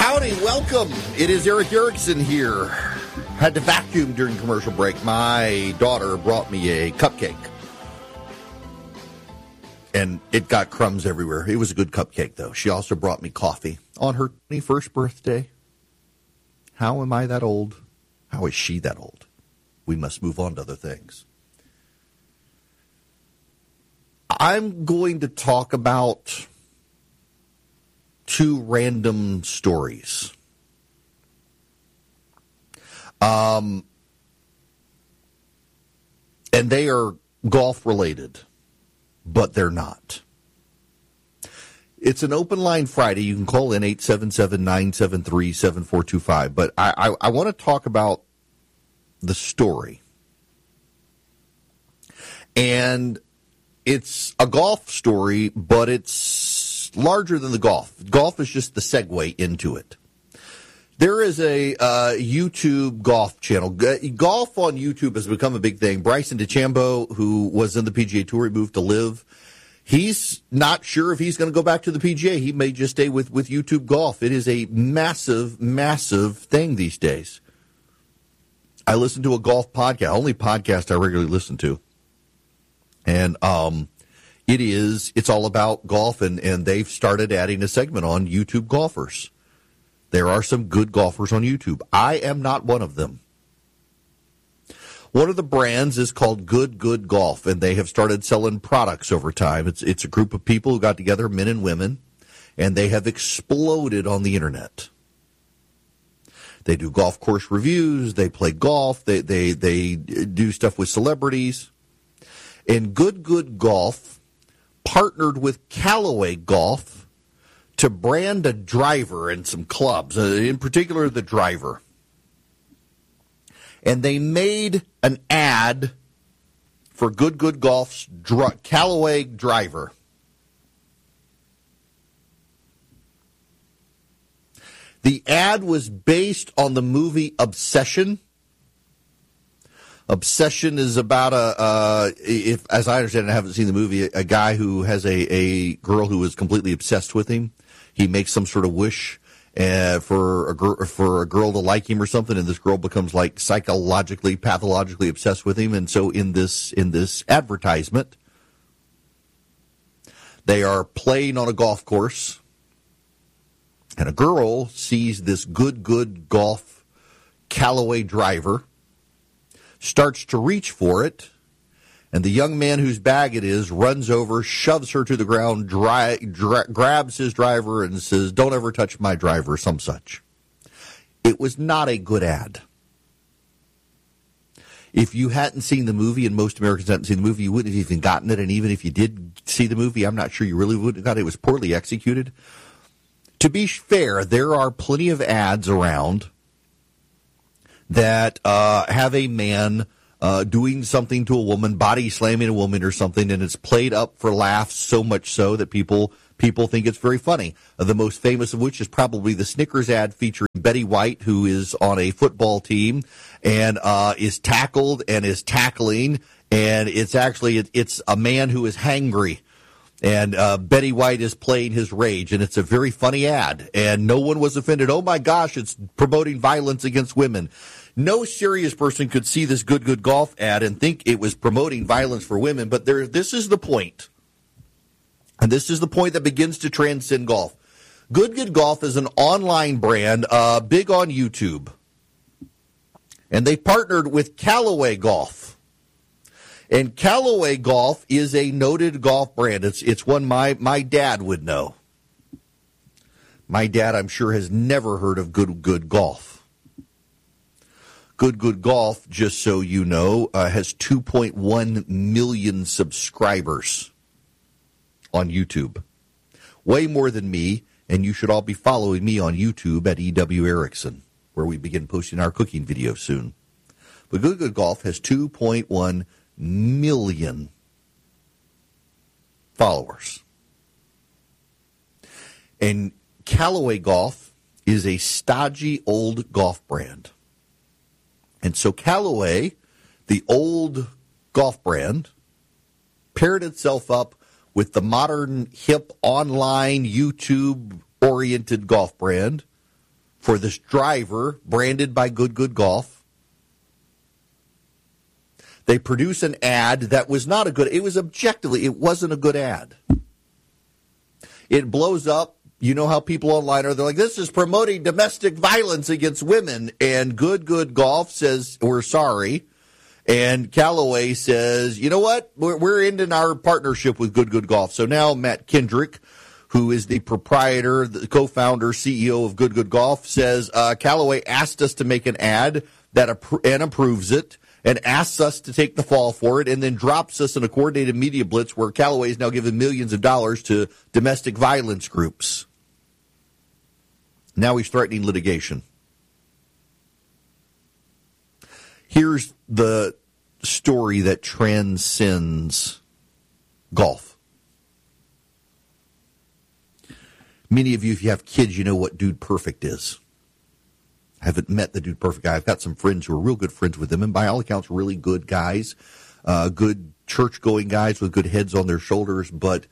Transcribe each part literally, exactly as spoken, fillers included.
Howdy, welcome. It is Eric Erickson here. Had to vacuum during commercial break. My daughter brought me a cupcake. And it got crumbs everywhere. It was a good cupcake, though. She also brought me coffee on her twenty-first birthday. How am I that old? How is she that old? We must move on to other things. I'm going to talk about two random stories. Um, and they are golf related, but they're not. It's an open line Friday. You can call in eight seven seven, nine seven three, seven four two five. But I, I, I want to talk about the story. And it's a golf story, but it's larger than the golf. Golf is just the segue into it. There is a uh, YouTube golf channel. Golf on YouTube has become a big thing. Bryson DeChambeau, who was in the P G A Tour, he moved to live. He's not sure if he's going to go back to the P G A. He may just stay with, with YouTube golf. It is a massive, massive thing these days. I listen to a golf podcast, only podcast I regularly listen to. And um, it is, it's all about golf, and, and they've started adding a segment on YouTube golfers. There are some good golfers on YouTube. I am not one of them. One of the brands is called Good Good Golf, and they have started selling products over time. It's it's a group of people who got together, men and women, and they have exploded on the internet. They do golf course reviews. They play golf. They they they do stuff with celebrities. And Good Good Golf partnered with Callaway Golf to brand a driver and some clubs, uh, in particular the driver. And they made an ad for Good Good Golf's dr- Callaway driver. The ad was based on the movie Obsession. Obsession is about a, uh, if, as I understand it, I haven't seen the movie, a guy who has a, a girl who is completely obsessed with him. He makes some sort of wish uh, for a girl, for a girl to like him or something, and this girl becomes like psychologically, pathologically obsessed with him. And so in this in this advertisement, they are playing on a golf course, and a girl sees this Good Good Golf Callaway driver, starts to reach for it, and the young man whose bag it is runs over, shoves her to the ground, dry, dra- grabs his driver, and says, "Don't ever touch my driver," some such. It was not a good ad. If you hadn't seen the movie, and most Americans hadn't seen the movie, you wouldn't have even gotten it, and even if you did see the movie, I'm not sure you really would have got it. It was poorly executed. To be fair, there are plenty of ads around that uh, have a man uh, doing something to a woman, body slamming a woman or something, and it's played up for laughs so much so that people people think it's very funny. Uh, the most famous of which is probably the Snickers ad featuring Betty White, who is on a football team and uh, is tackled and is tackling, and it's actually it, it's a man who is hangry. And uh, Betty White is playing his rage, and it's a very funny ad, and no one was offended. Oh, my gosh, it's promoting violence against women. No serious person could see this Good Good Golf ad and think it was promoting violence for women, but there, this is the point. And this is the point that begins to transcend golf. Good Good Golf is an online brand, uh, big on YouTube. And they partnered with Callaway Golf. And Callaway Golf is a noted golf brand. It's it's one my, my dad would know. My dad, I'm sure, has never heard of Good Good Golf. Good Good Golf, just so you know, uh, has two point one million subscribers on YouTube. Way more than me, and you should all be following me on YouTube at E W Erickson, where we begin posting our cooking videos soon. But Good Good Golf has two point one million followers. And Callaway Golf is a stodgy old golf brand. And so Callaway, the old golf brand, paired itself up with the modern, hip, online, YouTube-oriented golf brand, for this driver branded by Good Good Golf. They produce an ad that was not a good, it was objectively, it wasn't a good ad. It blows up. You know how people online are, they're like, this is promoting domestic violence against women. And Good Good Golf says, we're sorry. And Callaway says, you know what? We're, we're ending our partnership with Good Good Golf. So now Matt Kendrick, who is the proprietor, the co-founder, C E O of Good Good Golf, says uh, Callaway asked us to make an ad that appro- and approves it and asks us to take the fall for it and then drops us in a coordinated media blitz where Callaway is now giving millions of dollars to domestic violence groups. Now he's threatening litigation. Here's the story that transcends golf. Many of you, if you have kids, you know what Dude Perfect is. I haven't met the Dude Perfect guy. I've got some friends who are real good friends with him, and by all accounts, really good guys, uh, good church-going guys with good heads on their shoulders, but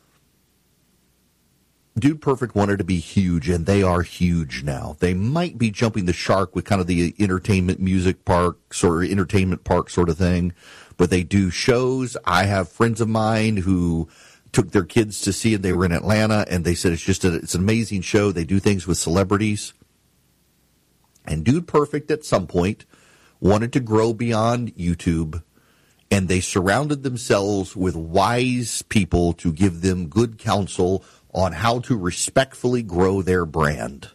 Dude Perfect wanted to be huge, and they are huge now. They might be jumping the shark with kind of the entertainment music parks or entertainment park sort of thing, but they do shows. I have friends of mine who took their kids to see it. They were in Atlanta, and they said it's just a, it's an amazing show. They do things with celebrities. And Dude Perfect, at some point, wanted to grow beyond YouTube, and they surrounded themselves with wise people to give them good counsel on how to respectfully grow their brand.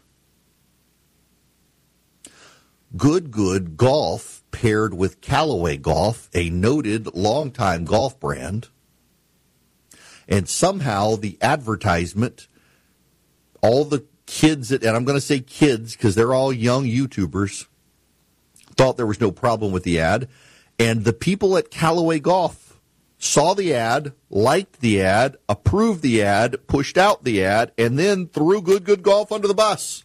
Good Good Golf paired with Callaway Golf, a noted longtime golf brand, and somehow the advertisement, all the kids, and I'm going to say kids because they're all young YouTubers, thought there was no problem with the ad, and the people at Callaway Golf saw the ad, liked the ad, approved the ad, pushed out the ad, and then threw Good Good Golf under the bus.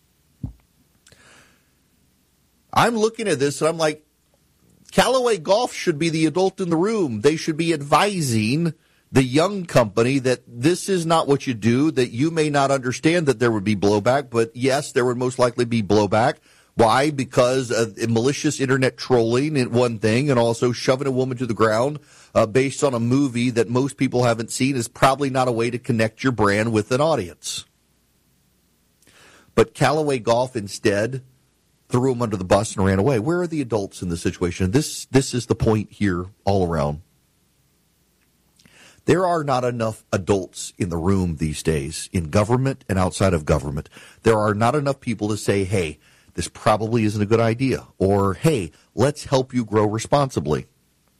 I'm looking at this and I'm like, Callaway Golf should be the adult in the room. They should be advising the young company that this is not what you do, that you may not understand that there would be blowback, but yes, there would most likely be blowback. Why? Because of malicious internet trolling is one thing, and also shoving a woman to the ground uh, based on a movie that most people haven't seen is probably not a way to connect your brand with an audience. But Callaway Golf instead threw him under the bus and ran away. Where are the adults in the situation? This this is the point here all around. There are not enough adults in the room these days, in government and outside of government. There are not enough people to say, hey, this probably isn't a good idea, or, hey, let's help you grow responsibly.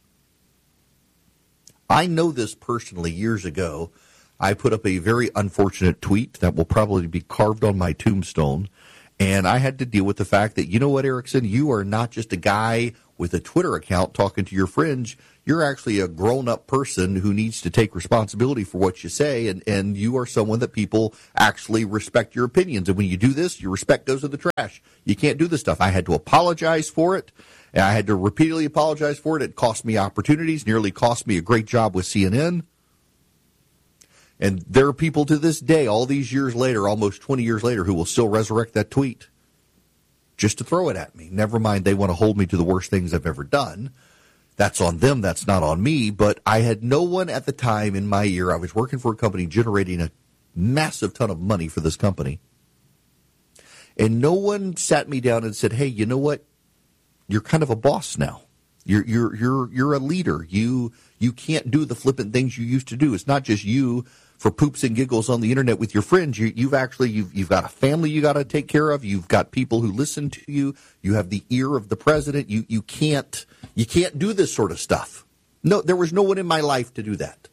I know this personally. Years ago, I put up a very unfortunate tweet that will probably be carved on my tombstone, and I had to deal with the fact that, you know what, Erickson, you are not just a guy with a Twitter account talking to your friends. You're actually a grown-up person who needs to take responsibility for what you say, and, and you are someone that people actually respect your opinions. And when you do this, your respect goes to the trash. You can't do this stuff. I had to apologize for it, and I had to repeatedly apologize for it. It cost me opportunities, nearly cost me a great job with C N N. And there are people to this day, all these years later, almost twenty years later, who will still resurrect that tweet just to throw it at me. Never mind, they want to hold me to the worst things I've ever done. That's on them. That's not on me. But I had no one at the time in my ear. I was working for a company generating a massive ton of money for this company. And no one sat me down and said, hey, you know what? You're kind of a boss now. You're you're you're you're a leader. You you can't do the flippant things you used to do. It's not just you for poops and giggles on the internet with your friends. You, you've actually you've you've got a family you got to take care of. You've got people who listen to you. You have the ear of the president. You you can't you can't do this sort of stuff. No, there was no one in my life to do that.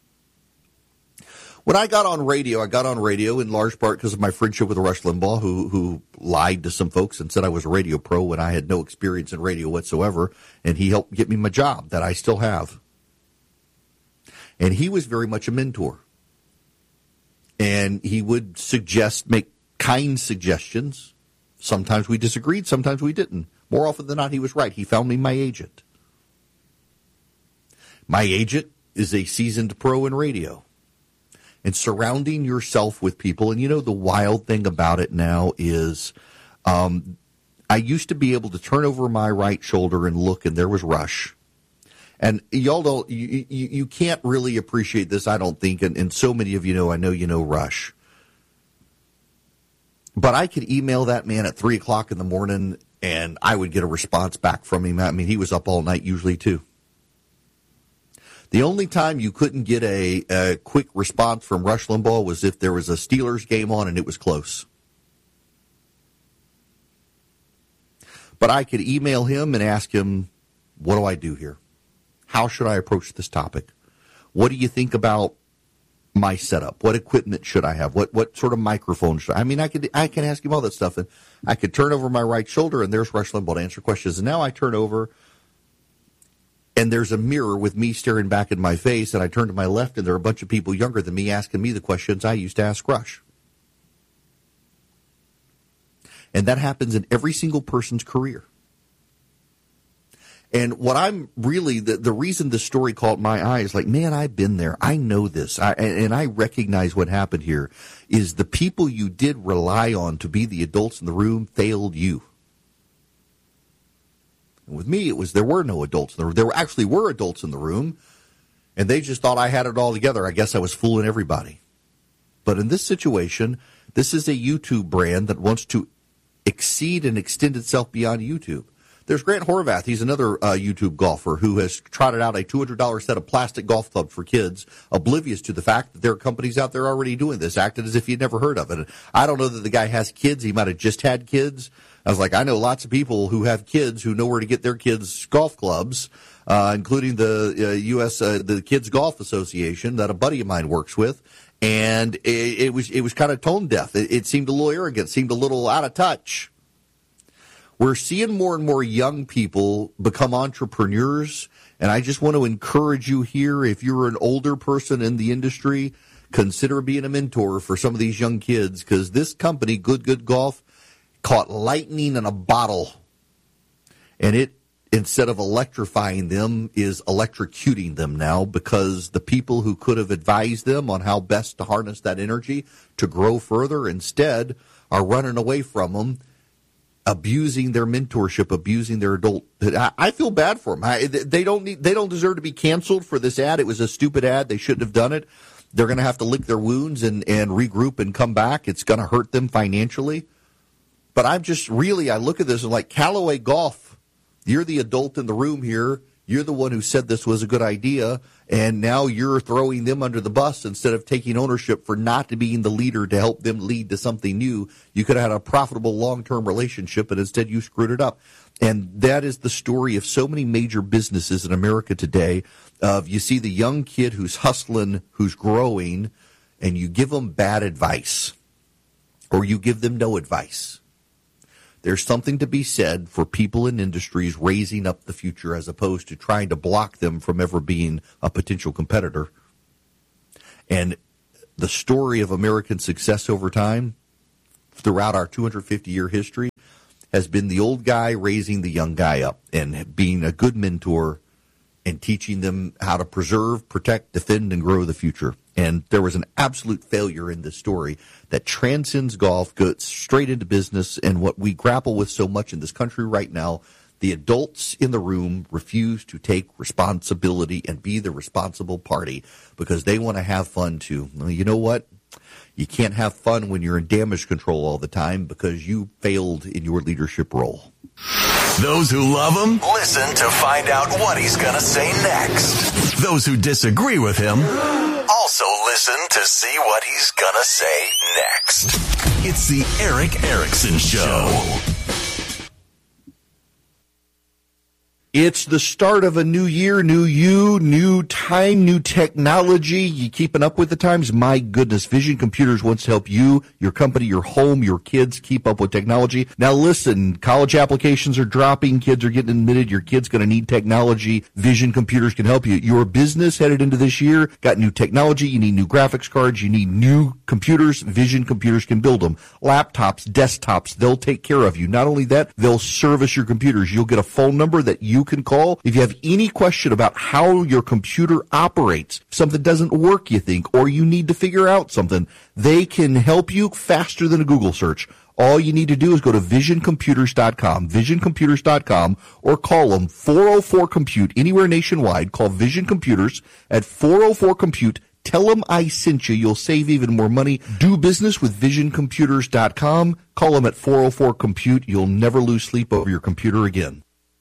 When I got on radio, I got on radio in large part because of my friendship with Rush Limbaugh, who who lied to some folks and said I was a radio pro when I had no experience in radio whatsoever, and he helped get me my job that I still have. And he was very much a mentor. And he would suggest, make kind suggestions. Sometimes we disagreed, sometimes we didn't. More often than not, he was right. He found me my agent. My agent is a seasoned pro in radio. and surrounding yourself with people. And, you know, the wild thing about it now is um, I used to be able to turn over my right shoulder and look, and there was Rush. And y'all don't, you, you, you can't really appreciate this, I don't think, and, and so many of you know, I know you know Rush. But I could email that man at three o'clock in the morning, and I would get a response back from him. I mean, he was up all night usually, too. The only time you couldn't get a, a quick response from Rush Limbaugh was if there was a Steelers game on and it was close. But I could email him and ask him, what do I do here? How should I approach this topic? What do you think about my setup? What equipment should I have? What what sort of microphone should I? I mean, I could I can ask him all that stuff, and I could turn over my right shoulder, and there's Rush Limbaugh to answer questions. And now I turn over, and there's a mirror with me staring back at my face, and I turn to my left, and there are a bunch of people younger than me asking me the questions I used to ask Rush. And that happens in every single person's career. And what I'm really, the, the reason the story caught my eye is like, man, I've been there. I know this. I, and I recognize what happened here is the people you did rely on to be the adults in the room failed you. And with me, it was there were no adults in the room. There actually were adults in the room, and they just thought I had it all together. I guess I was fooling everybody. But in this situation, this is a YouTube brand that wants to exceed and extend itself beyond YouTube. There's Grant Horvath. He's another uh, YouTube golfer who has trotted out a two hundred dollars set of plastic golf clubs for kids, oblivious to the fact that there are companies out there already doing this, acted as if you'd never heard of it. And I don't know that the guy has kids. He might have just had kids. I was like, I know lots of people who have kids who know where to get their kids' golf clubs, uh, including the uh, U S Uh, the Kids Golf Association that a buddy of mine works with. And it, it was it was kind of tone deaf. It, it seemed a little arrogant, seemed a little out of touch. We're seeing more and more young people become entrepreneurs, and I just want to encourage you here, if you're an older person in the industry, consider being a mentor for some of these young kids, because this company, Good Good Golf, caught lightning in a bottle, and it, instead of electrifying them, is electrocuting them now, because the people who could have advised them on how best to harness that energy to grow further instead are running away from them, abusing their mentorship, abusing their adult. I, I feel bad for them. I, they don't need, they don't deserve to be canceled for this ad. It was a stupid ad. They shouldn't have done it. They're going to have to lick their wounds and, and regroup and come back. It's going to hurt them financially. But I'm just really, I look at this and like, Callaway Golf, you're the adult in the room here. You're the one who said this was a good idea, and now you're throwing them under the bus instead of taking ownership for not being the leader to help them lead to something new. You could have had a profitable long-term relationship, but instead you screwed it up. And that is the story of so many major businesses in America today. Of you see the young kid who's hustling, who's growing, and you give them bad advice, or you give them no advice. There's something to be said for people in industries raising up the future as opposed to trying to block them from ever being a potential competitor. And the story of American success over time, throughout our two hundred fifty year history, has been the old guy raising the young guy up and being a good mentor and teaching them how to preserve, protect, defend, and grow the future. And there was an absolute failure in this story that transcends golf, goes straight into business, and what we grapple with so much in this country right now, the adults in the room refuse to take responsibility and be the responsible party because they want to have fun too. Well, you know what? You can't have fun when you're in damage control all the time because you failed in your leadership role. Those who love him, listen to find out what he's going to say next. Those who disagree with him, also listen to see what he's going to say next. It's the Erick Erickson Show. It's the start of a new year, new you, new time, new technology. You keeping up with the times? My goodness, Vision Computers wants to help you, your company, your home, your kids keep up with technology. Now listen, college applications are dropping, kids are getting admitted, your kid's going to need technology. Vision Computers can help you. Your business headed into this year, got new technology, you need new graphics cards, you need new computers. Vision Computers can build them. Laptops, desktops, they'll take care of you. Not only that, they'll service your computers. You'll get a phone number that you can call. If you have any question about how your computer operates, if something doesn't work, you think, or you need to figure out something, they can help you faster than a Google search. All you need to do is go to vision computers dot com, vision computers dot com, or call them four oh four compute anywhere nationwide. Call Vision Computers at four oh four compute. Tell them I sent you. You'll save even more money. Do business with vision computers dot com. Call them at four oh four compute. You'll never lose sleep over your computer again.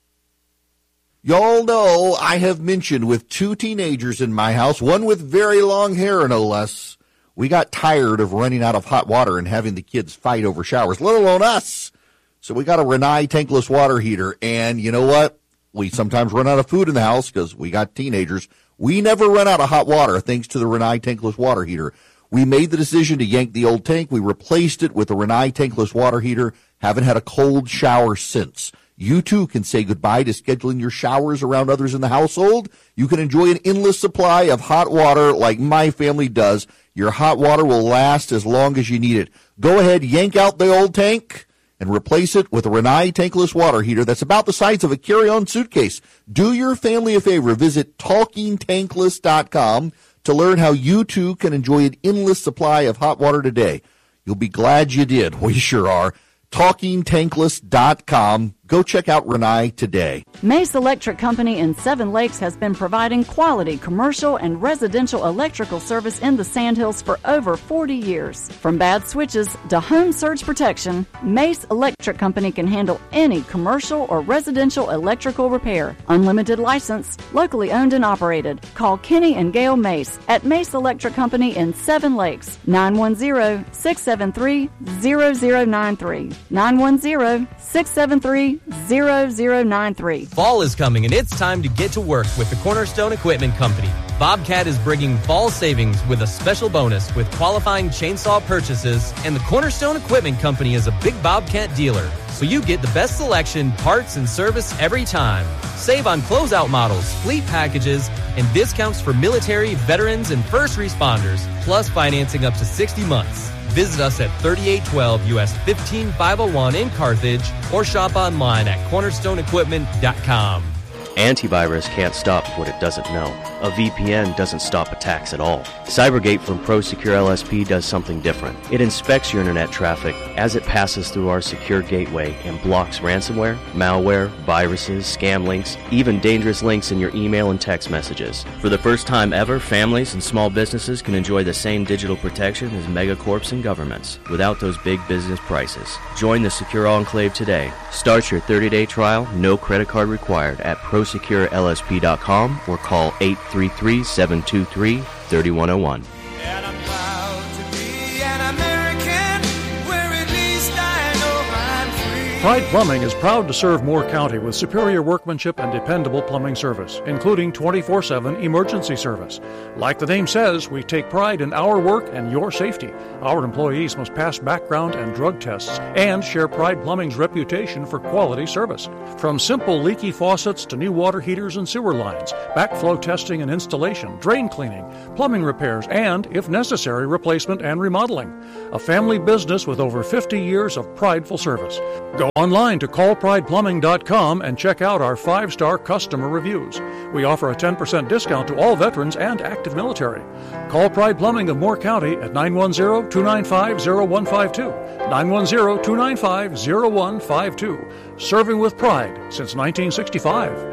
Y'all know I have mentioned with two teenagers in my house, one with very long hair, no less. We got tired of running out of hot water and having the kids fight over showers, let alone us. So we got a Rinnai tankless water heater. And you know what? We sometimes run out of food in the house because we got teenagers. We never run out of hot water thanks to the Rinnai tankless water heater. We made the decision to yank the old tank. We replaced it with the Rinnai tankless water heater. Haven't had a cold shower since. You too can say goodbye to scheduling your showers around others in the household. You can enjoy an endless supply of hot water like my family does. Your hot water will last as long as you need it. Go ahead, yank out the old tank and replace it with a Rinnai tankless water heater that's about the size of a carry-on suitcase. Do your family a favor. Visit talking tankless dot com to learn how you too can enjoy an endless supply of hot water today. You'll be glad you did. We sure are. talking tankless dot com. Go check out Rinnai today. Mace Electric Company in Seven Lakes has been providing quality commercial and residential electrical service in the Sandhills for over forty years. From bad switches to home surge protection, Mace Electric Company can handle any commercial or residential electrical repair. Unlimited license, locally owned and operated. Call Kenny and Gail Mace at Mace Electric Company in Seven Lakes, nine one zero, six seven three, zero zero nine three, nine one zero, six seven three, zero zero nine three. Fall is coming and it's time to get to work with the Cornerstone Equipment Company. Bobcat is bringing fall savings with a special bonus with qualifying chainsaw purchases, and the Cornerstone Equipment Company is a big Bobcat dealer, so you get the best selection, parts, and service every time. Save on closeout models, fleet packages, and discounts for military, veterans, and first responders, plus financing up to sixty months. Visit us at thirty-eight twelve U S fifteen five oh one in Carthage or shop online at cornerstone equipment dot com. Antivirus can't stop what it doesn't know. A V P N doesn't stop attacks at all. Cybergate from ProSecure L S P does something different. It inspects your internet traffic as it passes through our secure gateway and blocks ransomware, malware, viruses, scam links, even dangerous links in your email and text messages. For the first time ever, families and small businesses can enjoy the same digital protection as megacorps and governments without those big business prices. Join the Secure Enclave today. Start your thirty-day trial, no credit card required at prosecure L S P dot com or call eight three three, seven two three, three one zero one. And I'm proud to be an American, where at least I know I'm free. Pride Plumbing is proud to serve Moore County with superior workmanship and dependable plumbing service, including twenty-four seven emergency service. Like the name says, we take pride in our work and your safety. Our employees must pass background and drug tests and share Pride Plumbing's reputation for quality service. From simple leaky faucets to new water heaters and sewer lines, backflow testing and installation, drain cleaning, plumbing repairs, and, if necessary, replacement and remodeling. A family business with over fifty years of prideful service. Go online to call pride plumbing dot com and check out our five-star customer reviews. We offer a ten percent discount to all veterans and active military. Call Pride Plumbing of Moore County at nine one zero, two nine five, zero one five two, nine one zero, two nine five, zero one five two. Serving with pride since nineteen sixty-five.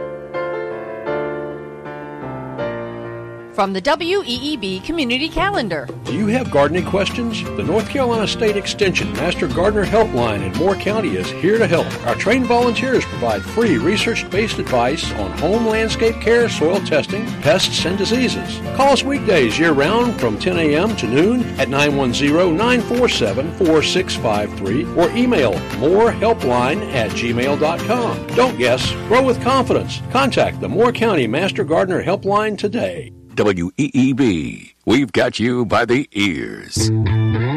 From the W E E B Community Calendar. Do you have gardening questions? The North Carolina State Extension Master Gardener Helpline in Moore County is here to help. Our trained volunteers provide free research-based advice on home landscape care, soil testing, pests, and diseases. Call us weekdays year-round from ten a.m. to noon at nine one zero, nine four seven, four six five three or email morehelpline at gmail dot com. Don't guess. Grow with confidence. Contact the Moore County Master Gardener Helpline today. W E E B, we've got you by the ears.